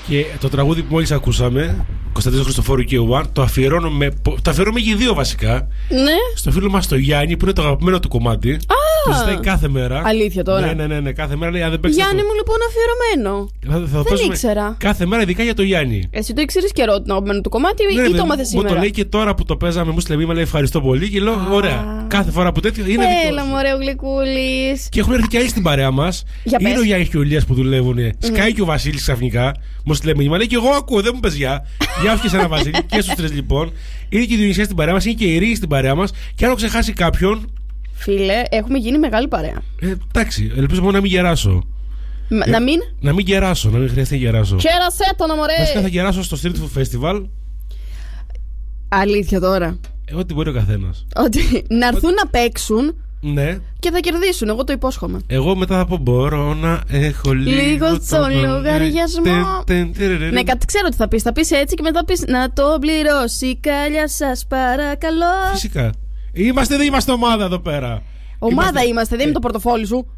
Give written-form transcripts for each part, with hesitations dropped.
Και το τραγούδι που μόλις ακούσαμε, Κωνσταντίνος Χριστοφόρου και ο One, το αφιερώνουμε και οι δύο βασικά. Ναι. Στο φίλο μας το Γιάννη, που είναι το αγαπημένο του κομμάτι. Το ζητάει κάθε μέρα. Αλήθεια τώρα. Ναι, κάθε μέρα λέει: αν δεν παίξετε. Γιάννη μου, λοιπόν, αφιερωμένο. Δεν ήξερα. Κάθε μέρα, ειδικά για το Γιάννη. Εσύ το ήξερες καιρό το αγαπημένο του κομμάτι ή το μάθες σήμερα? Μου το λέει και τώρα που το παίζαμε, μου στείλε μήνυμα, λέει ευχαριστώ πολύ. Και λέω: ωραία, κάθε φορά που τέτοιο είναι δικό. Έλα, μωρέ, ο Γλυκούλης. Και έχουν έρθει και άλλοι στην παρέα μας. Είναι ο Γιάννης και ο Ηλίας που δουλεύουν. Σκάει και ο Βασίλης ξαφνικά. Μου στείλε μήνυμα, λέει: και εγώ ακούω, δεν μου πες γεια. Γεια, έφυγε ένα Βασίλη και στους τρεις λοιπόν. Είναι και η Διονυσία στην παρέα μας, είναι και η Ρή στην παρέα μας. Και αν έχω ξεχάσει κάποιον. Φίλε, έχουμε γίνει μεγάλη παρέα. Εντάξει, ελπίζω μόνο να μην γεράσω. Να μην γεράσω, να μην χρειαστεί να γεράσω. Κέρασέ το, μωρέ! Βασικά θα γεράσω στο Street Food Festival. Αλήθεια τώρα? Ό,τι μπορεί ο καθένας. Ότι να έρθουν να παίξουν. Ναι. Και θα κερδίσουν, εγώ το υπόσχομαι. Εγώ μετά θα πω: μπορώ να έχω λίγο στον λογαριασμό. Ναι, κάτι ξέρω τι θα πεις. Θα πεις έτσι και μετά πεις να το πληρώσει η κάλια σας, παρακαλώ. Φυσικά. Δεν είμαστε ομάδα εδώ πέρα. Ομάδα είμαστε, δεν είναι το πορτοφόλι σου.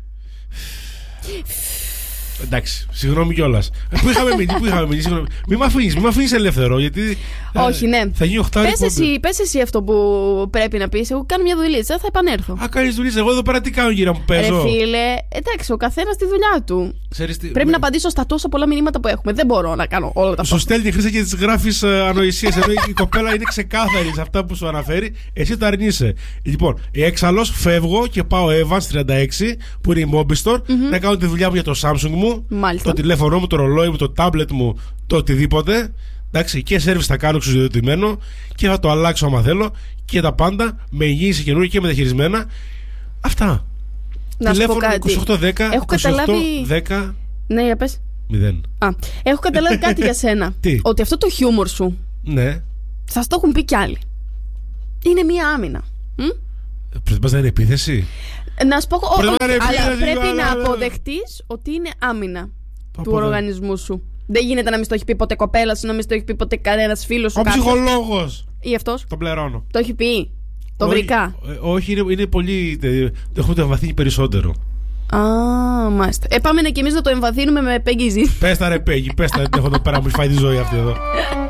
Εντάξει, συγγνώμη κιόλας. Πού είχαμε μείνει, συγγνώμη. Μη μ' αφήνεις ελεύθερο, γιατί. Όχι, ναι. Θα γίνει 8 Πες εσύ αυτό που πρέπει να πεις. Εγώ κάνω μια δουλίτσα, θα επανέλθω. Κάνεις δουλίτσα. Εγώ εδώ πέρα τι κάνω, γύρω μου, παίζω. Ρε φίλε, εντάξει, ο καθένας τη δουλειά του. Πρέπει να απαντήσω στα τόσα πολλά μηνύματα που έχουμε. Δεν μπορώ να κάνω όλα τα σου στέλνει η Χρύσα και τις γράφεις ανοησίες. Ενώ η κοπέλα είναι ξεκάθαρη σε αυτά που σου αναφέρει. Εσύ το αρνείσαι. Λοιπόν, έξαλλος, φεύγω και πάω Evans 36, που είναι η Mobistore, να κάνω τη δουλειά μου για το Samsung μου. Μάλιστα. Το τηλέφωνο μου, το ρολόι μου, το τάμπλετ μου, το οτιδήποτε. Εντάξει, και σερβις θα κάνω εξουσιοδοτημένο και θα το αλλάξω άμα θέλω και τα πάντα με υγιή καινούργια και μεταχειρισμένα. Αυτά. Να τηλέφωνο σου πω κάτι. 2810 Έχω καταλάβει. 10. Ναι, για πες. 0. Έχω καταλάβει κάτι για σένα. Τι? Ότι αυτό το χιούμορ σου. Ναι. Σας το έχουν πει κι άλλοι. Είναι μία άμυνα. Πρέπει να είναι επίθεση. Να σου πω, αλλά πρέπει να αποδεχτείς ότι είναι άμυνα του οργανισμού σου. Δεν γίνεται να μην στο έχει πει ποτέ κοπέλα σου, να μην στο έχει πει ποτέ κανένας φίλος σου. Ο ψυχολόγος. Ή αυτός. Τον πληρώνω. Το έχει πει. Το βρήκα. Όχι, είναι πολύ. Έχουμε το εμβαθύνει περισσότερο. Μάλιστα. Πάμε και εμείς να το εμβαθύνουμε με Peggy Z. Πες τα ρε Peggy, πες τα. Έχω εδώ πέρα μου φάει τη ζωή αυτή εδώ.